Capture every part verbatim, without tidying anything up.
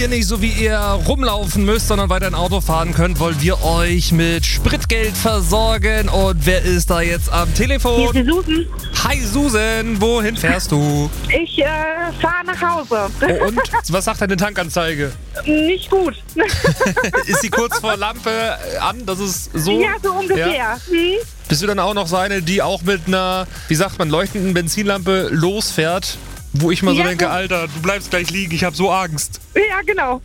ihr nicht so wie ihr rumlaufen müsst, sondern weiter ein Auto fahren könnt, wollen wir euch mit Spritgeld versorgen. Und wer ist da jetzt am Telefon? Hier ist die Susan. Hi Susan, wohin fährst du? Ich äh, fahre nach Hause. Oh, und? Was sagt deine Tankanzeige? Nicht gut. Ist sie kurz vor Lampe an? Das ist so? Ja, so ungefähr. Ja? Hm? Bist du dann auch noch so eine, die auch mit einer, wie sagt man, leuchtenden Benzinlampe losfährt? Wo ich mal so Ja, denke, so. Alter, du bleibst gleich liegen, ich hab so Angst. Ja, genau.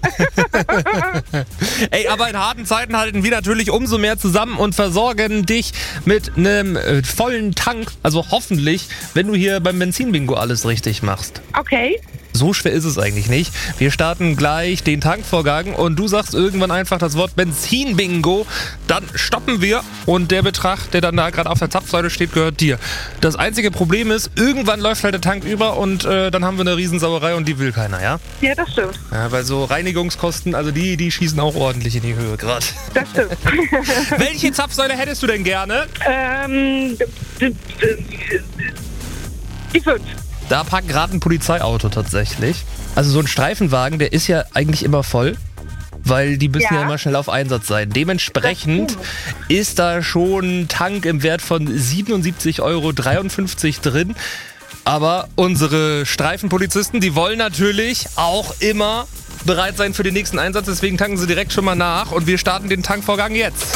Ey, aber in harten Zeiten halten wir natürlich umso mehr zusammen und versorgen dich mit einem äh, vollen Tank. Also hoffentlich, wenn du hier beim Benzinbingo alles richtig machst. Okay. So schwer ist es eigentlich nicht. Wir starten gleich den Tankvorgang und du sagst irgendwann einfach das Wort Benzinbingo. Dann stoppen wir und der Betrag, der dann da gerade auf der Zapfsäule steht, gehört dir. Das einzige Problem ist, irgendwann läuft halt der Tank über und äh, dann haben wir eine Riesensauerei und die will keiner, ja? Ja, das stimmt. Ja, weil so Reinigungskosten, also die, die schießen auch ordentlich in die Höhe gerade. Das stimmt. Welche Zapfsäule hättest du denn gerne? ähm, d- d- d- die fünf. Da parkt gerade ein Polizeiauto tatsächlich. Also so ein Streifenwagen, der ist ja eigentlich immer voll, weil die müssen ja, Ja. immer schnell auf Einsatz sein. Dementsprechend ist da schon ein Tank im Wert von siebenundsiebzig Euro dreiundfünfzig drin. Aber unsere Streifenpolizisten, die wollen natürlich auch immer bereit sein für den nächsten Einsatz. Deswegen tanken sie direkt schon mal nach und wir starten den Tankvorgang jetzt.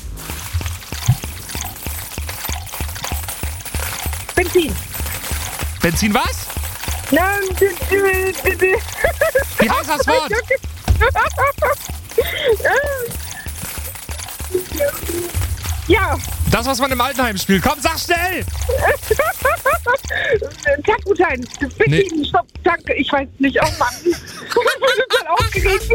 Benzin. Benzin was? Nein, d- d- d- d- Wie heißt das Wort? Ja, Das, was man im Altenheim spielt. Komm, sag schnell! Tankgutschein. Benzin, Stopp, Tank. Ich weiß nicht. Oh Mann. Ich bin voll aufgeregt.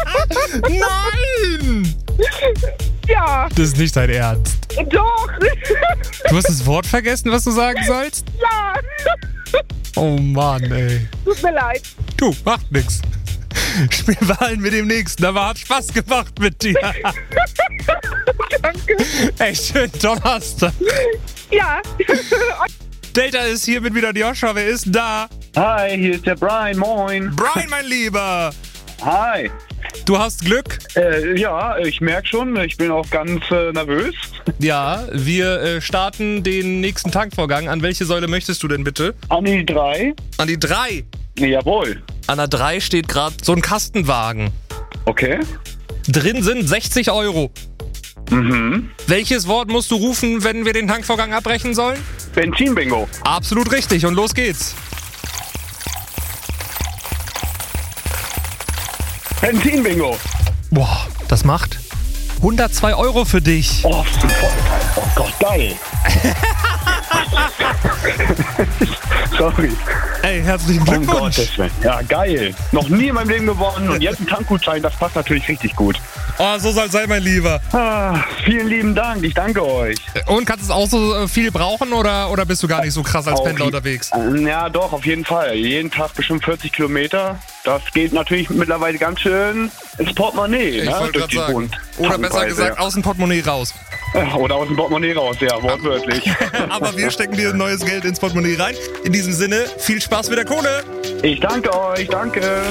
Nein! Ja, Das ist nicht dein Ernst. doch. Du hast das Wort vergessen, was du sagen sollst? Ja. Oh Mann, ey. Tut mir leid. Du, macht nix. Spielen wir allen mit dem nächsten, aber hat Spaß gemacht mit dir. Danke. Ey, schönen Donnerstag. Ja. Delta ist hier mit wieder Joshua. Wer ist da? Hi, hier ist der Brian, moin. Brian, mein Lieber. Hi. Du hast Glück. Äh, ja, ich merke schon, ich bin auch ganz äh, nervös. Ja, wir äh, starten den nächsten Tankvorgang. An welche Säule möchtest du denn bitte? An die drei? An die drei. Jawohl. An der drei steht gerade so ein Kastenwagen. Okay. Drin sind sechzig Euro. Mhm. Welches Wort musst du rufen, wenn wir den Tankvorgang abbrechen sollen? Benzinbingo. Absolut richtig und los geht's. Benzinbingo. Boah, das macht hundertzwei Euro für dich. Oh, super geil. Oh Gott, geil. Sorry. Ey, herzlichen Um Glückwunsch. Gottes Willen. Ja, geil. Noch nie in meinem Leben gewonnen und jetzt ein Tankgutschein, das passt natürlich richtig gut. Oh, so soll es sein, mein Lieber. Ah, vielen lieben Dank, ich danke euch. Und kannst du es auch so äh, viel brauchen oder, oder bist du gar nicht so krass als Auf Pendler je- unterwegs? Ja, doch, auf jeden Fall. Jeden Tag bestimmt vierzig Kilometer. Das geht natürlich mittlerweile ganz schön ins Portemonnaie. Ich ne? wollte Durch gerade die sagen. hohen Oder besser Tankpreise, gesagt, aus dem Portemonnaie raus. ja. Oder aus dem Portemonnaie raus, ja, wortwörtlich. Aber wir stecken dir neues Geld ins Portemonnaie rein. In diesem Sinne, viel Spaß mit der Kohle. Ich danke euch, danke.